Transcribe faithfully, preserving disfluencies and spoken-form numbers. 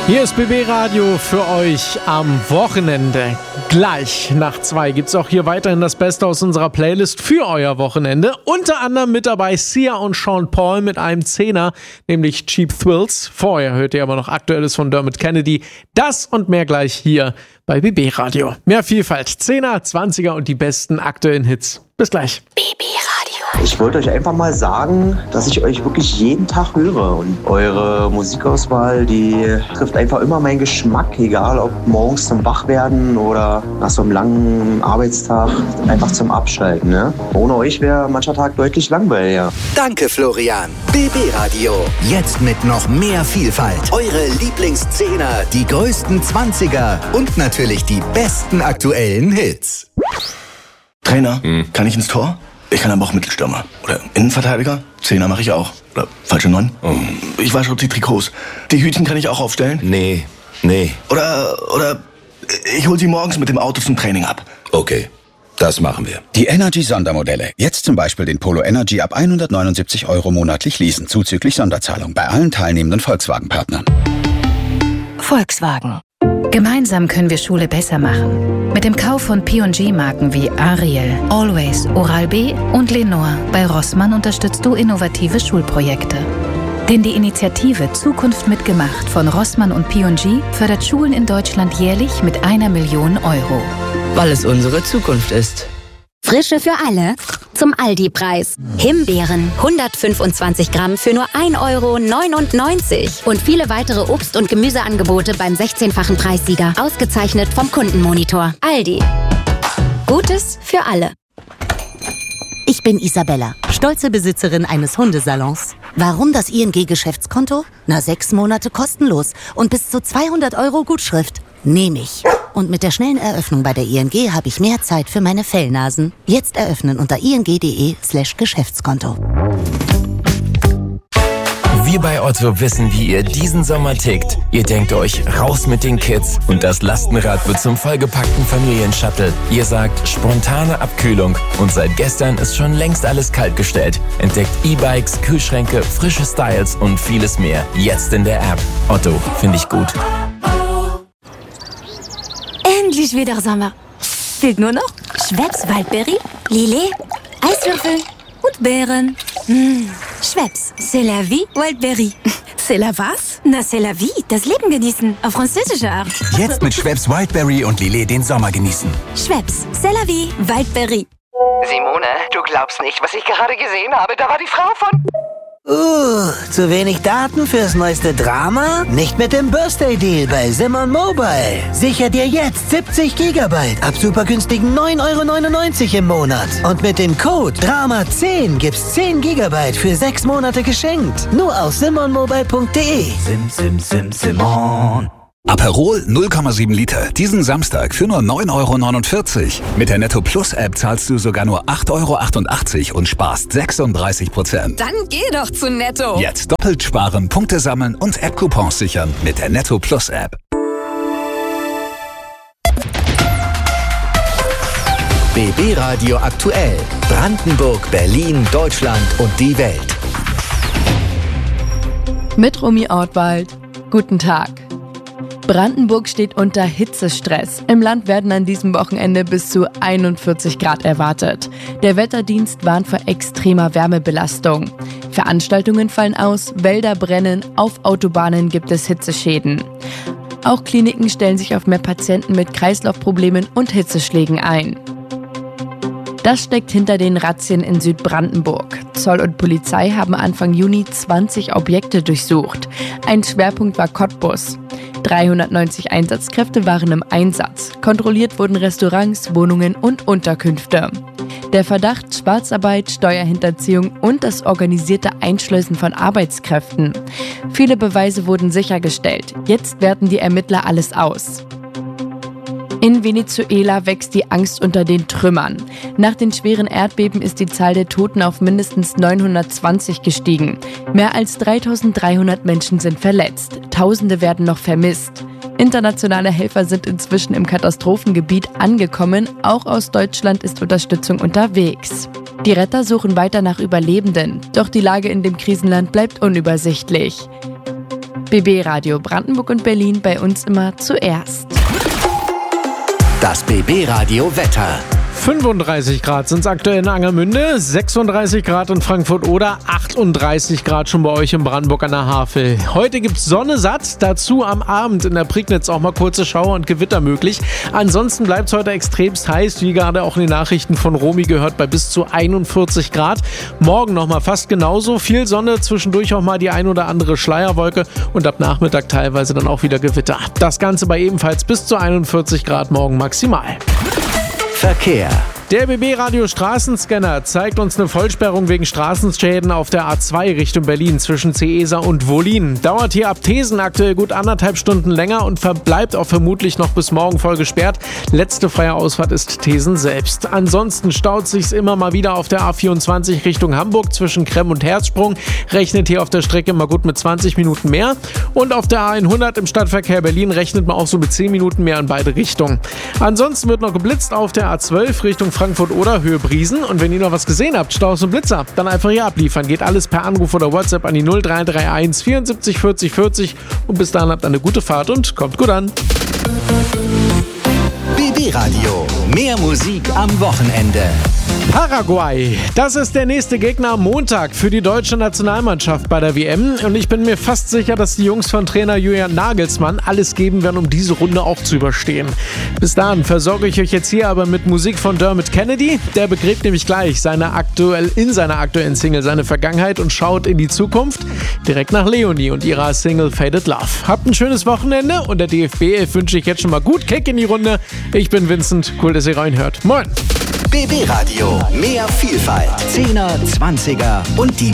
Hier ist B B Radio für euch am Wochenende. Gleich nach zwei gibt's auch hier weiterhin das Beste aus unserer Playlist für euer Wochenende. Unter anderem mit dabei Sia und Sean Paul mit einem Zehner, nämlich Cheap Thrills. Vorher hört ihr aber noch Aktuelles von Dermot Kennedy. Das und mehr gleich hier bei B B Radio. Mehr Vielfalt, Zehner, Zwanziger und die besten aktuellen Hits. Bis gleich. B B Radio. Ich wollte euch einfach mal sagen, dass ich euch wirklich jeden Tag höre. Und eure Musikauswahl, die trifft einfach immer meinen Geschmack. Egal ob morgens zum Wachwerden oder nach so einem langen Arbeitstag einfach zum Abschalten. Ne? Ohne euch wäre mancher Tag deutlich langweiliger. Danke, Florian. B B Radio. Jetzt mit noch mehr Vielfalt. Eure Lieblingszehner, die größten Zwanziger und natürlich die besten aktuellen Hits. Trainer, hm. kann ich ins Tor? Ich kann aber auch Mittelstürmer. Oder Innenverteidiger? Zehner mache ich auch. Oder falsche Neun? Oh. Ich wasche auch die Trikots. Die Hütchen kann ich auch aufstellen? Nee, nee. Oder, oder ich hol sie morgens mit dem Auto zum Training ab. Okay, das machen wir. Die Energy-Sondermodelle. Jetzt zum Beispiel den Polo Energy ab hundertneunundsiebzig Euro monatlich leasen, zuzüglich Sonderzahlung bei allen teilnehmenden Volkswagen-Partnern. Volkswagen. Gemeinsam können wir Schule besser machen. Mit dem Kauf von P und G-Marken wie Ariel, Always, Oral-B und Lenore bei Rossmann unterstützt du innovative Schulprojekte. Denn die Initiative Zukunft mitgemacht von Rossmann und P und G fördert Schulen in Deutschland jährlich mit einer Million Euro. Weil es unsere Zukunft ist. Frische für alle zum Aldi-Preis. Himbeeren hundertfünfundzwanzig Gramm für nur ein Euro neunundneunzig. Und viele weitere Obst- und Gemüseangebote beim sechzehnfachen Preissieger. Ausgezeichnet vom Kundenmonitor. Aldi. Gutes für alle. Ich bin Isabella, stolze Besitzerin eines Hundesalons. Warum das I N G-Geschäftskonto? Na, sechs Monate kostenlos und bis zu zweihundert Euro Gutschrift. Nehme ich. Und mit der schnellen Eröffnung bei der I N G habe ich mehr Zeit für meine Fellnasen. Jetzt eröffnen unter ing.de slash Geschäftskonto. Wir bei Otto wissen, wie ihr diesen Sommer tickt. Ihr denkt euch, raus mit den Kids und das Lastenrad wird zum vollgepackten Familienshuttle. Ihr sagt, spontane Abkühlung und seit gestern ist schon längst alles kaltgestellt. Entdeckt E-Bikes, Kühlschränke, frische Styles und vieles mehr. Jetzt in der App. Otto, finde ich gut. Endlich wieder Sommer. Fehlt nur noch Schweppes Waldbeere, Lillet, Eiswürfel und Beeren. Mmh. Schweppes, c'est la vie, Wildberry. C'est la was? Na, c'est la vie, das Leben genießen, auf französische Art. Jetzt mit Schweppes Wildberry und Lillet den Sommer genießen. Schweppes, c'est la vie, Wildberry. Simone, du glaubst nicht, was ich gerade gesehen habe. Da war die Frau von... Uh, zu wenig Daten fürs neueste Drama? Nicht mit dem Birthday-Deal bei Simon Mobile. Sicher dir jetzt siebzig Gigabyte ab super günstigen neun Euro neunundneunzig im Monat. Und mit dem Code Drama zehn gibt's zehn Gigabyte für sechs Monate geschenkt. Nur auf simon mobile punkt de. Sim, sim, sim, Simon. Aperol null Komma sieben Liter, diesen Samstag für nur neun Euro neunundvierzig. Mit der Netto Plus App zahlst du sogar nur acht Euro achtundachtzig und sparst sechsunddreißig Prozent. Dann geh doch zu Netto. Jetzt doppelt sparen, Punkte sammeln und App-Coupons sichern mit der Netto Plus App. B B Radio aktuell. Brandenburg, Berlin, Deutschland und die Welt. Mit Romy Ortwald. Guten Tag. Brandenburg steht unter Hitzestress. Im Land werden an diesem Wochenende bis zu einundvierzig Grad erwartet. Der Wetterdienst warnt vor extremer Wärmebelastung. Veranstaltungen fallen aus, Wälder brennen, auf Autobahnen gibt es Hitzeschäden. Auch Kliniken stellen sich auf mehr Patienten mit Kreislaufproblemen und Hitzeschlägen ein. Das steckt hinter den Razzien in Südbrandenburg. Zoll und Polizei haben Anfang Juni zwanzig Objekte durchsucht. Ein Schwerpunkt war Cottbus. dreihundertneunzig Einsatzkräfte waren im Einsatz. Kontrolliert wurden Restaurants, Wohnungen und Unterkünfte. Der Verdacht Schwarzarbeit, Steuerhinterziehung und das organisierte Einschleusen von Arbeitskräften. Viele Beweise wurden sichergestellt. Jetzt werten die Ermittler alles aus. In Venezuela wächst die Angst unter den Trümmern. Nach den schweren Erdbeben ist die Zahl der Toten auf mindestens neunhundertzwanzig gestiegen. Mehr als dreitausenddreihundert Menschen sind verletzt. Tausende werden noch vermisst. Internationale Helfer sind inzwischen im Katastrophengebiet angekommen. Auch aus Deutschland ist Unterstützung unterwegs. Die Retter suchen weiter nach Überlebenden. Doch die Lage in dem Krisenland bleibt unübersichtlich. B B Radio Brandenburg und Berlin bei uns immer zuerst. Das B B-Radio Wetter. fünfunddreißig Grad sind es aktuell in Angermünde, sechsunddreißig Grad in Frankfurt oder achtunddreißig Grad schon bei euch in Brandenburg an der Havel. Heute gibt's Sonne satt, dazu am Abend in der Prignitz auch mal kurze Schauer und Gewitter möglich. Ansonsten bleibt es heute extremst heiß, wie gerade auch in den Nachrichten von Romy gehört, bei bis zu einundvierzig Grad. Morgen nochmal fast genauso, viel Sonne, zwischendurch auch mal die ein oder andere Schleierwolke und ab Nachmittag teilweise dann auch wieder Gewitter. Das Ganze bei ebenfalls bis zu einundvierzig Grad morgen maximal. Verkehr. Der B B-Radio Straßenscanner zeigt uns eine Vollsperrung wegen Straßenschäden auf der A zwei Richtung Berlin zwischen Ceesa und Wollin. Dauert hier ab Thesen aktuell gut anderthalb Stunden länger und verbleibt auch vermutlich noch bis morgen voll gesperrt. Letzte freie Ausfahrt ist Thesen selbst. Ansonsten staut sich's immer mal wieder auf der A vierundzwanzig Richtung Hamburg zwischen Kremm und Herzsprung. Rechnet hier auf der Strecke mal gut mit zwanzig Minuten mehr. Und auf der A hundert im Stadtverkehr Berlin rechnet man auch so mit zehn Minuten mehr in beide Richtungen. Ansonsten wird noch geblitzt auf der A zwölf Richtung Frankfurt oder Höhe Briesen. Und wenn ihr noch was gesehen habt, Staus und Blitzer, dann einfach hier abliefern. Geht alles per Anruf oder WhatsApp an die null drei drei eins vierundsiebzig vierzig vierzig. Und bis dahin habt eine gute Fahrt und kommt gut an. B B-Radio. Mehr Musik am Wochenende. Paraguay, das ist der nächste Gegner am Montag für die deutsche Nationalmannschaft bei der W M. Und ich bin mir fast sicher, dass die Jungs von Trainer Julian Nagelsmann alles geben werden, um diese Runde auch zu überstehen. Bis dahin versorge ich euch jetzt hier aber mit Musik von Dermot Kennedy. Der begräbt nämlich gleich seine aktuell, in seiner aktuellen Single seine Vergangenheit und schaut in die Zukunft. Direkt nach Leonie und ihrer Single Faded Love. Habt ein schönes Wochenende und der D F B elf wünsche ich jetzt schon mal gut Kick in die Runde. Ich bin Vincent, cool, dass ihr reinhört. Moin! B B-Radio. Mehr Vielfalt. Zehner, Zwanziger und die